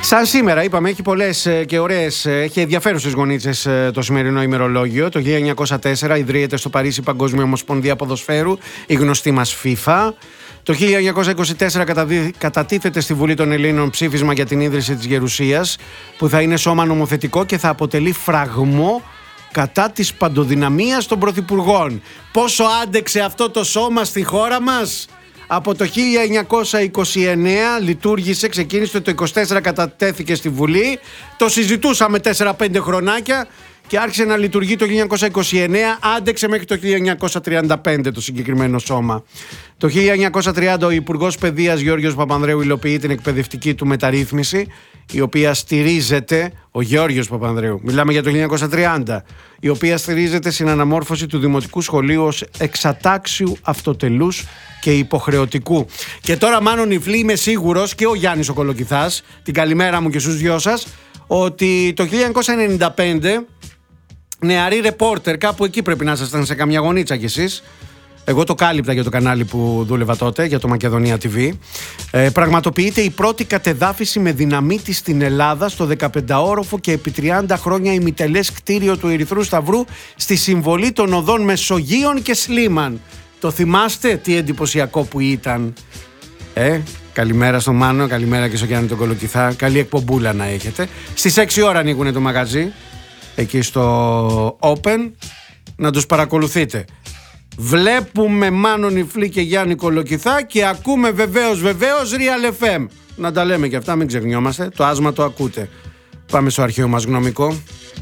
Σαν σήμερα, είπαμε, έχει πολλές και ωραίες, έχει ενδιαφέρουσες γονίτσες το σημερινό ημερολόγιο. Το 1904 ιδρύεται στο Παρίσι η Παγκόσμια Ομοσπονδία Ποδοσφαίρου, η γνωστή μας FIFA. Το 1924 κατατίθεται στη Βουλή των Ελλήνων ψήφισμα για την ίδρυση της Γερουσίας, που θα είναι σώμα νομοθετικό και θα αποτελεί φραγμό κατά της παντοδυναμίας των πρωθυπουργών. Πόσο άντεξε αυτό το σώμα στη χώρα μας? Από το 1929 λειτουργήσε, ξεκίνησε το 24, κατατέθηκε στη Βουλή. Το συζητούσαμε 4-5 χρονάκια και άρχισε να λειτουργεί το 1929, άντεξε μέχρι το 1935 το συγκεκριμένο σώμα. Το 1930 ο Υπουργός Παιδείας Γιώργος Παπανδρέου υλοποιεί την εκπαιδευτική του μεταρρύθμιση, η οποία στηρίζεται, ο Γεώργιος Παπανδρέου, μιλάμε για το 1930, η οποία στηρίζεται στην αναμόρφωση του Δημοτικού Σχολείου ως εξατάξιου, αυτοτελούς και υποχρεωτικού. Και τώρα μάλλον Ιφλή, είμαι σίγουρος, και ο Γιάννης ο Κολοκυθάς, την καλημέρα μου και στους δυο σας, ότι το 1995 νεαροί ρεπόρτερ, κάπου εκεί πρέπει να ήσασταν, σε καμιά γωνίτσα κι εσείς. Εγώ το κάλυπτα για το κανάλι που δούλευα τότε, για το Μακεδονία TV. Πραγματοποιείται η πρώτη κατεδάφιση με δυναμίτη στην Ελλάδα στο 15όροφο και επί 30 χρόνια ημιτελές κτίριο του Ερυθρού Σταυρού στη συμβολή των οδών Μεσογείων και Σλίμαν. Το θυμάστε τι εντυπωσιακό που ήταν? Καλημέρα στον Μάνο, καλημέρα και στο Γιάννη τον Κολοκυθά. Καλή εκπομπούλα να έχετε. Στις 6 ώρα ανοίγουν το μαγαζί, εκεί στο Open, να τους παρακολουθείτε. Βλέπουμε Μάνο Ιφλή και Γιάννη Κολοκυθά και ακούμε βεβαίως Real FM. Να τα λέμε και αυτά, μην ξεχνιόμαστε. Το άσμα το ακούτε. Πάμε στο αρχαίο μας γνωμικό.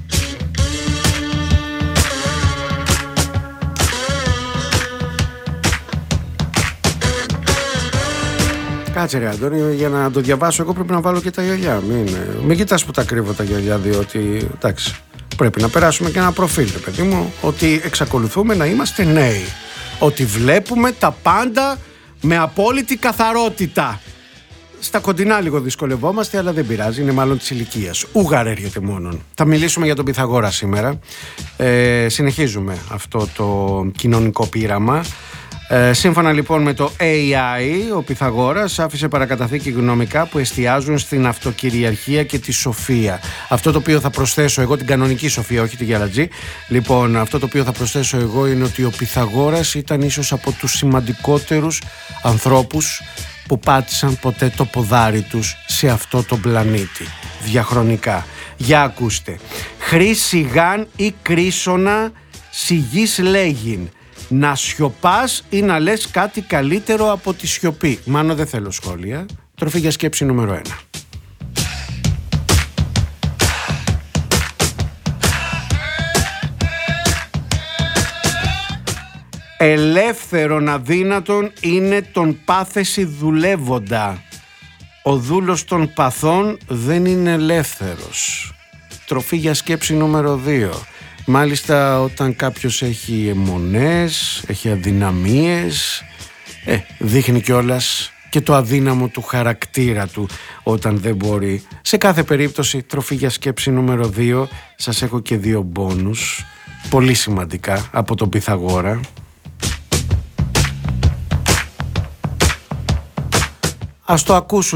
Κάτσε ρε Αντώνιο, για να το διαβάσω εγώ πρέπει να βάλω και τα γυαλιά. Μην κοιτάς που τα κρύβω τα γυαλιά, διότι εντάξει, πρέπει να περάσουμε και ένα προφίλ, παιδί μου, ότι εξακολουθούμε να είμαστε νέοι. Ότι βλέπουμε τα πάντα με απόλυτη καθαρότητα. Στα κοντινά λίγο δυσκολευόμαστε, αλλά δεν πειράζει, είναι μάλλον της ηλικίας. Ούγαρ έρχεται μόνον. Θα μιλήσουμε για τον Πυθαγόρα σήμερα. Συνεχίζουμε αυτό το κοινωνικό πείραμα. Σύμφωνα λοιπόν με το AI, ο Πυθαγόρας άφησε παρακαταθήκη γνωμικά που εστιάζουν στην αυτοκυριαρχία και τη σοφία. Αυτό το οποίο θα προσθέσω εγώ, την κανονική σοφία, όχι τη γυαλατζή. Λοιπόν, αυτό το οποίο θα προσθέσω εγώ είναι ότι ο Πυθαγόρας ήταν ίσως από τους σημαντικότερους ανθρώπους που πάτησαν ποτέ το ποδάρι τους σε αυτό το πλανήτη, διαχρονικά. Για ακούστε. Χρήση γαν ή κρίσωνα σιγής λέγειν. Να σιωπάς ή να λες κάτι καλύτερο από τη σιωπή. Μάνο, δεν θέλω σχόλια. Τροφή για σκέψη νούμερο 1. Ελεύθερον αδύνατον είναι τον πάθεση δουλεύοντα. Ο δούλος των παθών δεν είναι ελεύθερος. Τροφή για σκέψη νούμερο 2. Μάλιστα όταν κάποιος έχει αιμονές, έχει αδυναμίες, δείχνει κιόλας και το αδύναμο του χαρακτήρα του όταν δεν μπορεί. Σε κάθε περίπτωση, τροφή για σκέψη νούμερο 2, σας έχω και 2 μπόνους, πολύ σημαντικά, από τον Πυθαγόρα. Ας το ακούσουν